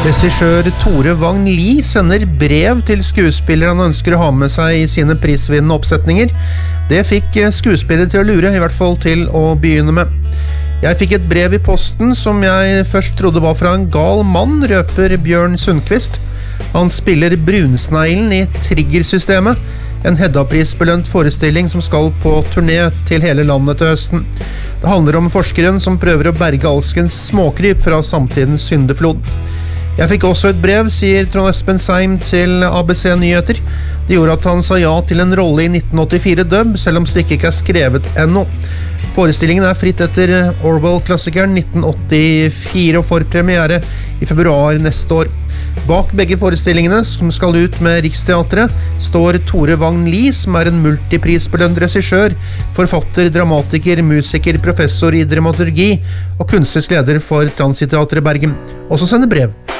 Regissør Tore Wang Lie sender brev til skuespillere han ønsker å ha med seg i sine prisvinnende oppsetninger. Det fikk skuespillere til å lure, i hvert fall til å begynne med. Jeg fikk et brev i posten som jeg først trodde var fra en gal mann, røper Bjørn Sundqvist. Han spiller Brunsneglen i Triggersystemet, en Hedda-prisbelønt forestilling som skal på turné til hele landet til høsten. Det handler om forskeren som prøver å berge alskens småkryp fra samtidens syndeflod. Jeg fikk også et brev, sier Trond Espen Seim til ABC Nyheter. Det gjorde at han sa ja til en rolle i 1984 dub, selv om stykket ikke er skrevet ennå. Forestillingen er fritt etter Orwell-klassikeren 1984 og får premiere i februar neste år. Bak begge forestillingene, som skal ut med Riksteatret, står Tore Wang Lie, som er en multiprisbelønt regissør, forfatter, dramatiker, musiker, professor i dramaturgi og kunstnerisk leder for Transiteatret Bergen. Også sender brev.